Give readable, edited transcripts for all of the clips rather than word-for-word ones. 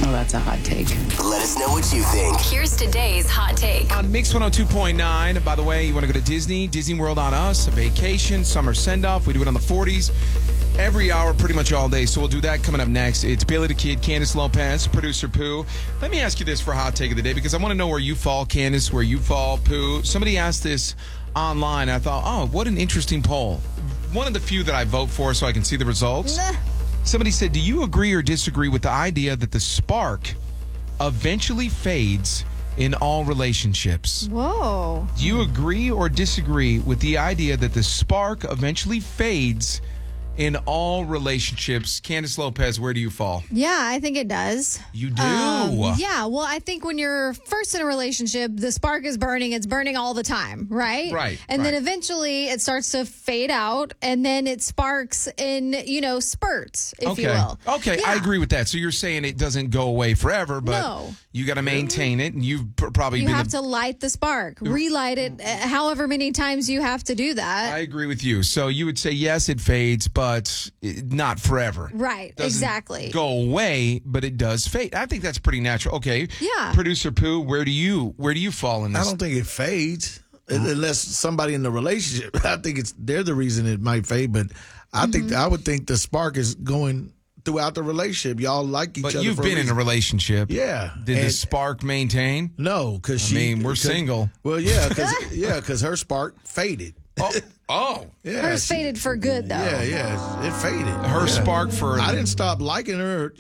Oh, that's a hot take. Let us know what you think. Here's today's hot take. On Mix 102.9, by the way, you want to go to Disney World on us, a vacation, summer send-off. We do it on the 40s every hour, pretty much all day. So we'll do that coming up next. It's Bailey the Kid, Candace Lopez, producer Pooh. Let me ask you this for hot take of the day, because I want to know where you fall, Candace, where you fall, Pooh. Somebody asked this online. I thought, oh, what an interesting poll. One of the few that I vote for so I can see the results. Somebody said, do you agree or disagree with the idea that the spark eventually fades in all relationships? Whoa. Do you agree or disagree with the idea that the spark eventually fades in all relationships? Candace Lopez, where do you fall? Yeah, I think it does. You do? Yeah, well, I think when you're first in a relationship, the spark is burning. It's burning all the time, right? Right. And then eventually it starts to fade out, and then it sparks in, spurts, if you will. Okay, Yeah. I agree with that. So you're saying it doesn't go away forever, but No. you got to maintain it, and you've probably You been have to light the spark, relight it, however many times you have to do that. I agree with you. So you would say, yes, it fades, but not forever. Right, Doesn't exactly. go away, but it does fade. I think that's pretty natural. Okay. Yeah. Producer Pooh, where do you fall in this? I don't think it fades unless somebody in the relationship. I think they're the reason it might fade, but I would think the spark is going throughout the relationship. Y'all like each But other. you've for been in a reason. relationship. Yeah. Did the And- spark maintain? No, because we're single. Well, yeah, because her spark faded. Oh. Yeah, Hers faded for good, though. Yeah, it faded. Her Yeah. spark for. I didn't stop liking her.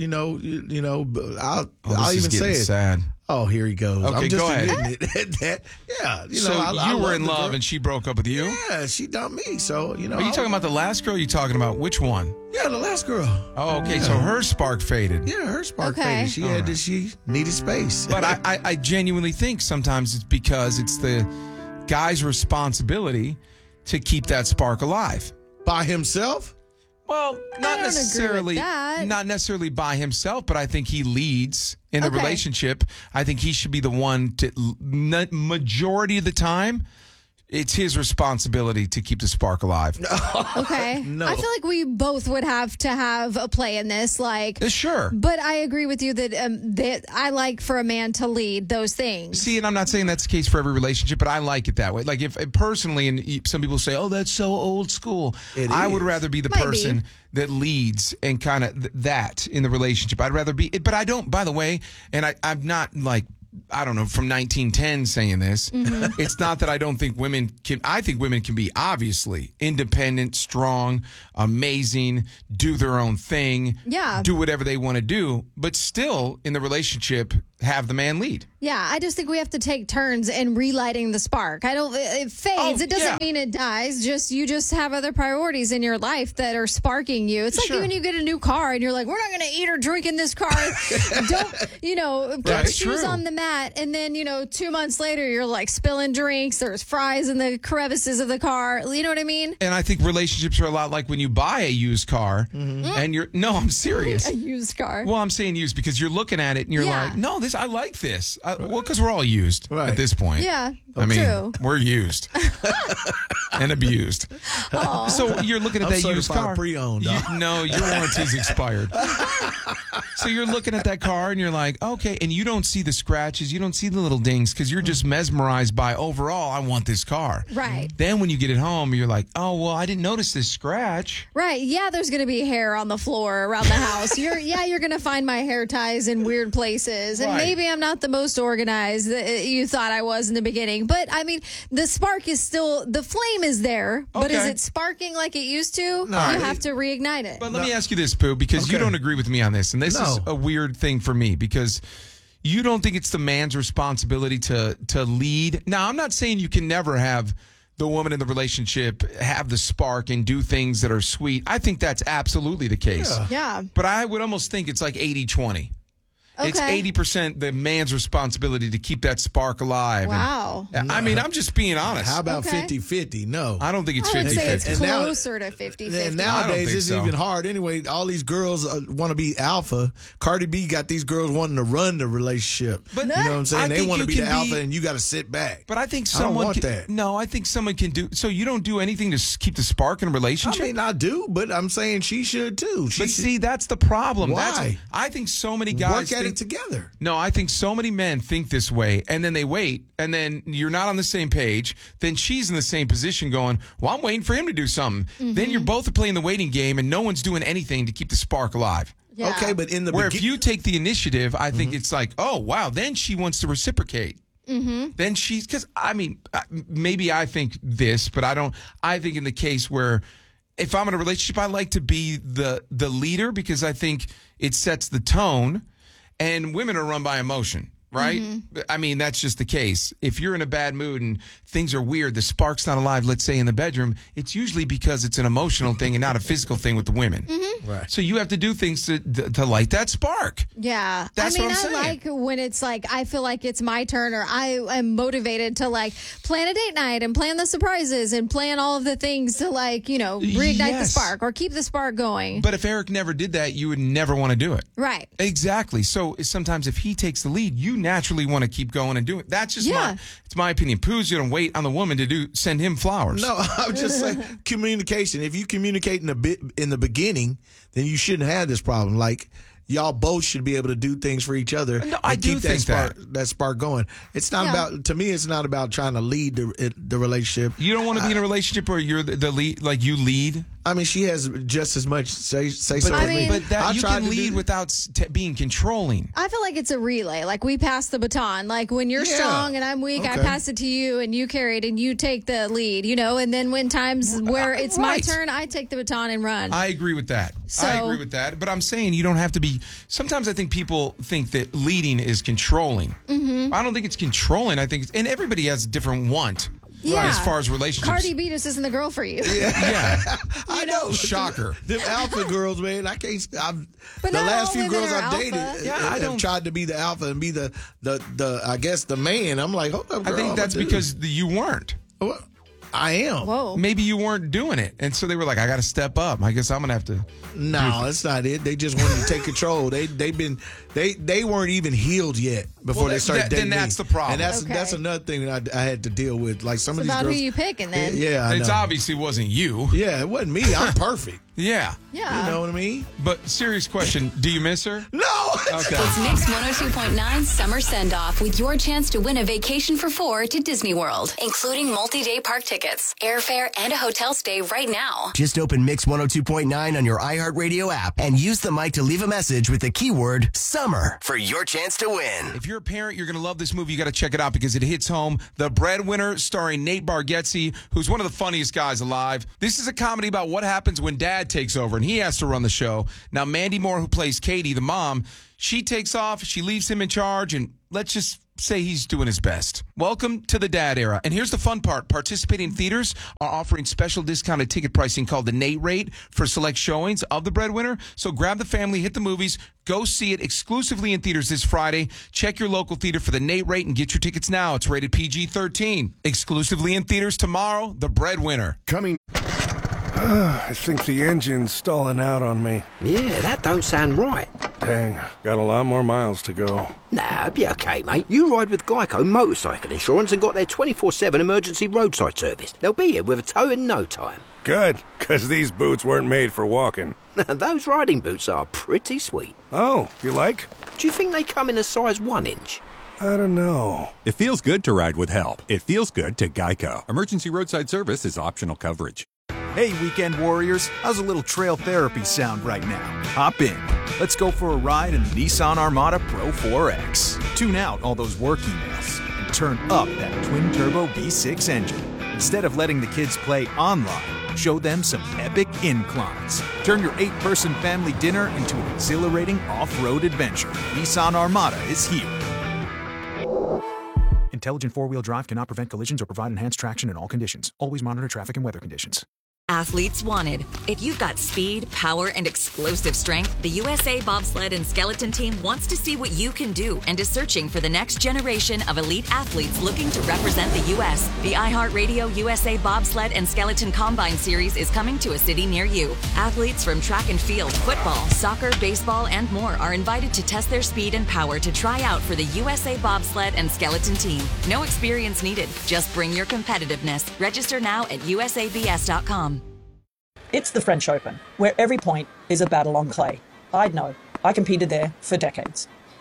But I'll this is even say getting it. sad. Oh, here he goes. Okay, I'm just go ahead. admitting it. Yeah, So I you were love in the love girl. and she broke up with you? Yeah, she dumped me. So Are you talking about the last girl? Or are you talking about which one? Yeah, the last girl. Oh, okay. So her spark faded. Yeah, her spark Okay. faded. She needed space. But I genuinely think sometimes it's because it's the guy's responsibility to keep that spark alive. By himself? Well, not don't necessarily, agree with that. not necessarily by himself, but I think he leads in the Okay. relationship. I think he should be the one to. Majority of the time, it's his responsibility to keep the spark alive. Okay. No. I feel like we both would have to have a play in this. Sure. But I agree with you that I like for a man to lead those things. See, and I'm not saying that's the case for every relationship, but I like it that way. Like if personally, and some people say, "Oh, that's so old school." I would rather be the Might person that leads and kind of that in the relationship. I'd rather be, but I don't. By the way, and I'm not like. I don't know, from 1910 saying this. It's not that I don't think women can. I think women can be obviously independent, strong, amazing, do their own thing, do whatever they want to do, but still in the relationship have the man lead. Yeah, I just think we have to take turns in relighting the spark. It fades. Oh, It doesn't mean it dies. You just have other priorities in your life that are sparking you. It's like when you get a new car and you're like, we're not going to eat or drink in this car. Don't, put That's shoes true. on the mat. And then, 2 months later, you're like spilling drinks. There's fries in the crevices of the car. You know what I mean? And I think relationships are a lot like when you buy a used car and I'm serious. A used car. Well, I'm saying used because you're looking at it and you're like, no, I like this. Well, because we're all used at this point. Yeah, I mean, true. we're used and abused. So you're looking at I'm that used certified car. pre-owned, dog. No, your warranty's expired. So you're looking at that car and you're like, okay, and you don't see the scratches, you don't see the little dings because you're just mesmerized by overall, I want this car. Right. Then when you get it home, you're like, oh, well, I didn't notice this scratch. Right. Yeah, there's going to be hair on the floor around the house. You're going to find my hair ties in weird places. And Right. maybe I'm not the most organized that you thought I was in the beginning. But I mean, the spark is still, the flame is there. But is Okay. it sparking like it used to? You No. have to reignite it. But let me ask you this, Pooh, because you Okay. don't agree with me on this. And this is No. a weird thing for me because you don't think it's the man's responsibility to lead. Now, I'm not saying you can never have the woman in the relationship have the spark and do things that are sweet. I think that's absolutely the case. Yeah. But I would almost think it's like 80-20. It's Okay. 80% the man's responsibility to keep that spark alive. Wow. And, I mean, I'm just being honest. How about Okay. 50-50? No. I don't think it's I would say it's 50-50. And now- closer to 50-50. And I don't nowadays, think it's so. even hard. Anyway, all these girls want to be alpha. Cardi B got these girls wanting to run the relationship. But you know what I'm saying? I They think want to you be the can alpha, be- and you got to sit back. But I think I don't someone want can, that. No, I think someone can do. So you don't do anything to keep the spark in a I relationship? mean, I do, but I'm saying she should too. She But should see, that's the problem. Why? I think so many guys work at it together. No, I think so many men think this way, and then they wait, and then you're not on the same page. Then she's in the same position going, well, I'm waiting for him to do something. Then you're both playing the waiting game, and no one's doing anything to keep the spark alive. Yeah. Okay, but in the If you take the initiative, I think it's like, oh, wow, then she wants to reciprocate. Then she's, because, I mean, maybe I think this, but I think in the case where if I'm in a relationship, I like to be the leader because I think it sets the tone, and women are run by emotion. Right? I mean, that's just the case. If you're in a bad mood and things are weird, the spark's not alive, let's say in the bedroom, it's usually because it's an emotional thing and not a physical thing with the women. Right. So you have to do things to light that spark. Yeah. That's I mean, what I'm saying. I like when it's like, I feel like it's my turn, or I am motivated to like plan a date night and plan the surprises and plan all of the things to like, reignite the spark or keep the spark going. But if Eric never did that, you would never want to do it. Right. Exactly. So sometimes if he takes the lead, you naturally want to keep going and do it. That's just it's my opinion. Pooh's going to wait on the woman to send him flowers. No, I'm just saying communication. If you communicate in the beginning, then you shouldn't have this problem. Like, y'all both should be able to do things for each other. No, I do keep think that spark going. It's not about, to me, it's not about trying to lead the relationship. You don't want to be in a relationship where you're the lead, like you lead. I mean, she has just as much say so as me. But that you can lead without being controlling. I feel like it's a relay. Like, we pass the baton. Like, when you're strong and I'm weak, I pass it to you and you carry it and you take the lead, and then when times where it's my turn, I take the baton and run. I agree with that. But I'm saying you don't have to be. Sometimes I think people think that leading is controlling. I don't think it's controlling. I think and everybody has a different want. Yeah. As far as relationships. Cardi B just isn't the girl for you. Yeah. I know. Shocker. Them alpha girls, man. I can't. But the not last all few women girls are I've alpha. dated I have tried to be the alpha and be the I guess the man. I'm like, hold up, girl. I think that's because you weren't. Well, I am. Whoa. Maybe you weren't doing it. And so they were like, I got to step up. I guess I'm going to have to. No, that's not it. They just wanted to take control. They weren't even healed yet before they started dating. Then that's the problem. And that's another thing that I had to deal with. Like some of these about girls. who you picking then. Yeah, I It know. obviously wasn't you. Yeah, it wasn't me. I'm perfect. Yeah. Yeah. You know what I mean? But serious question, do you miss her? No. Okay. It's Mix 102.9 Summer Send Off with your chance to win a vacation for 4 to Disney World, including multi-day park tickets, airfare, and a hotel stay right now. Just open Mix 102.9 on your iHeartRadio app and use the mic to leave a message with the keyword SUMMER for your chance to win. If you're a parent, you're going to love this movie. You got to check it out because it hits home. The Breadwinner, starring Nate Bargatze, who's one of the funniest guys alive. This is a comedy about what happens when dad takes over and he has to run the show. Now, Mandy Moore, who plays Katie, the mom, she takes off. She leaves him in charge, and let's just say he's doing his best. Welcome to the dad era. And here's the fun part. Participating theaters are offering special discounted ticket pricing called the Nate Rate for select showings of The Breadwinner. So grab the family, hit the movies, go see it exclusively in theaters this Friday. Check your local theater for the Nate Rate and get your tickets now. It's rated PG-13. Exclusively in theaters tomorrow, The Breadwinner. Coming. I think the engine's stalling out on me. Yeah, that don't sound right. Dang, got a lot more miles to go. Nah, it'll be okay, mate. You ride with Geico Motorcycle Insurance and got their 24/7 emergency roadside service. They'll be here with a tow in no time. Good, because these boots weren't made for walking. Those riding boots are pretty sweet. Oh, you like? Do you think they come in a size 1 inch? I don't know. It feels good to ride with help. It feels good to Geico. Emergency roadside service is optional coverage. Hey, weekend warriors, how's a little trail therapy sound right now? Hop in. Let's go for a ride in the Nissan Armada Pro 4X. Tune out all those work emails and turn up that twin-turbo V6 engine. Instead of letting the kids play online, show them some epic inclines. Turn your 8-person family dinner into an exhilarating off-road adventure. Nissan Armada is here. Intelligent four-wheel drive cannot prevent collisions or provide enhanced traction in all conditions. Always monitor traffic and weather conditions. Athletes wanted. If you've got speed, power, and explosive strength, the USA Bobsled and Skeleton Team wants to see what you can do and is searching for the next generation of elite athletes looking to represent the U.S. The iHeartRadio USA Bobsled and Skeleton Combine Series is coming to a city near you. Athletes from track and field, football, soccer, baseball, and more are invited to test their speed and power to try out for the USA Bobsled and Skeleton Team. No experience needed. Just bring your competitiveness. Register now at usabs.com. It's the French Open, where every point is a battle on clay. I'd know. I competed there for decades.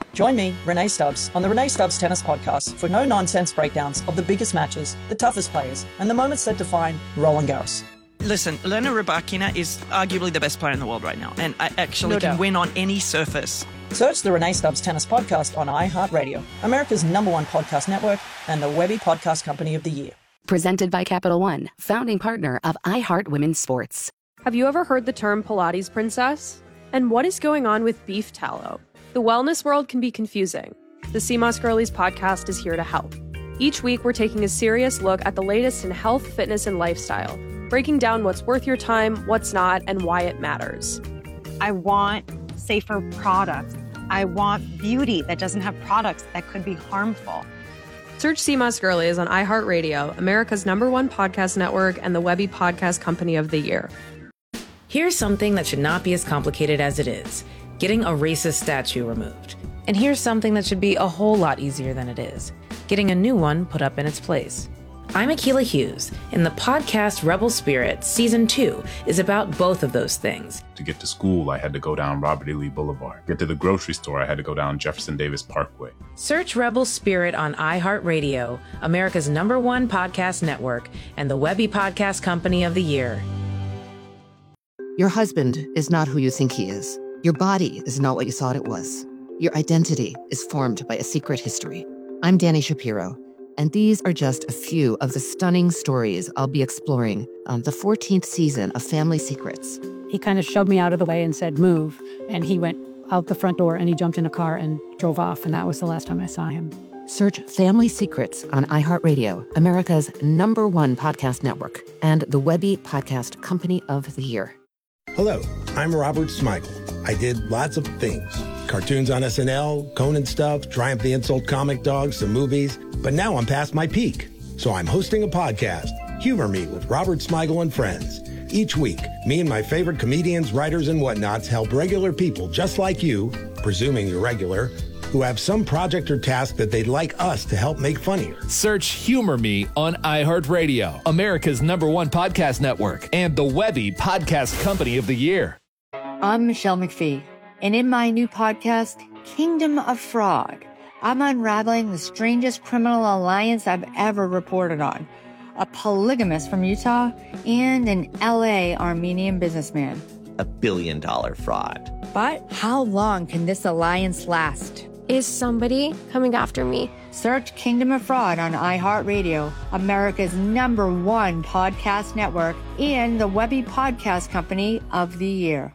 Join me, Renee Stubbs, on the Renee Stubbs Tennis Podcast for no-nonsense breakdowns of the biggest matches, the toughest players, and the moments that define Roland Garros. Listen, Elena Rybakina is arguably the best player in the world right now, and I actually can win on any surface. Search the Renee Stubbs Tennis Podcast on iHeartRadio, America's #1 podcast network, and the Webby Podcast Company of the Year. Presented by Capital One, founding partner of iHeart Women's Sports. Have you ever heard the term Pilates princess? And what is going on with beef tallow? The wellness world can be confusing. The CMOS Girlies podcast is here to help. Each week, we're taking a serious look at the latest in health, fitness, and lifestyle, breaking down what's worth your time, what's not, and why it matters. I want safer products. I want beauty that doesn't have products that could be harmful. Search CMOS Girlies on iHeartRadio, America's #1 podcast network, and the Webby Podcast Company of the Year. Here's something that should not be as complicated as it is: getting a racist statue removed. And here's something that should be a whole lot easier than it is: getting a new one put up in its place. I'm Akilah Hughes, and the podcast Rebel Spirit Season 2 is about both of those things. To get to school, I had to go down Robert E. Lee Boulevard. Get to the grocery store, I had to go down Jefferson Davis Parkway. Search Rebel Spirit on iHeartRadio, America's #1 podcast network, and the Webby Podcast Company of the Year. Your husband is not who you think he is. Your body is not what you thought it was. Your identity is formed by a secret history. I'm Dani Shapiro, and these are just a few of the stunning stories I'll be exploring on the 14th season of Family Secrets. He kind of shoved me out of the way and said, move. And he went out the front door and he jumped in a car and drove off. And that was the last time I saw him. Search Family Secrets on iHeartRadio, America's #1 podcast network, and the Webby Podcast Company of the Year. Hello, I'm Robert Smigel. I did lots of things. Cartoons on SNL, Conan stuff, Triumph the Insult Comic Dog, some movies. But now I'm past my peak. So I'm hosting a podcast, Humor Me with Robert Smigel and Friends. Each week, me and my favorite comedians, writers, and whatnots help regular people just like you, presuming you're regular, who have some project or task that they'd like us to help make funnier. Search Humor Me on iHeartRadio, America's #1 podcast network, and the Webby Podcast Company of the Year. I'm Michelle McPhee, and in my new podcast, Kingdom of Fraud, I'm unraveling the strangest criminal alliance I've ever reported on. A polygamist from Utah and an LA Armenian businessman. $1 billion fraud. But how long can this alliance last? Is somebody coming after me? Search Kingdom of Fraud on iHeartRadio, America's #1 podcast network, and the Webby Podcast Company of the Year.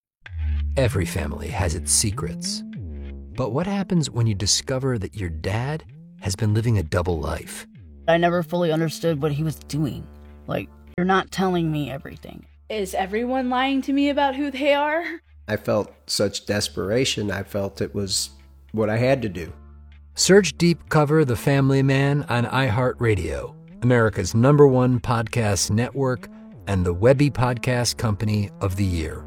Every family has its secrets. But what happens when you discover that your dad has been living a double life? I never fully understood what he was doing. Like, you're not telling me everything. Is everyone lying to me about who they are? I felt such desperation. I felt it was what I had to do. Search Deep Cover The Family Man on iHeartRadio, America's #1 podcast network, and the Webby Podcast Company of the Year.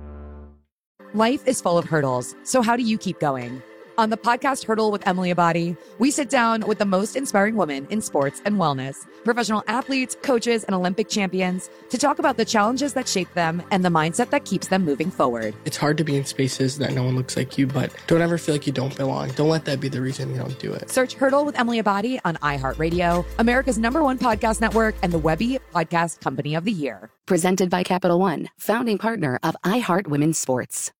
Life is full of hurdles, so how do you keep going? On the podcast Hurdle with Emily Abadi, we sit down with the most inspiring women in sports and wellness, professional athletes, coaches, and Olympic champions, to talk about the challenges that shape them and the mindset that keeps them moving forward. It's hard to be in spaces that no one looks like you, but don't ever feel like you don't belong. Don't let that be the reason you don't do it. Search Hurdle with Emily Abadi on iHeartRadio, America's #1 podcast network, and the Webby Podcast Company of the Year. Presented by Capital One, founding partner of iHeart Women's Sports.